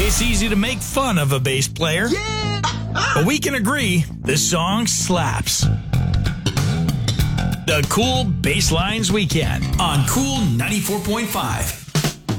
It's easy to make fun of a bass player, but we can agree this song slaps. The Cool Basslines Weekend on Cool 94.5.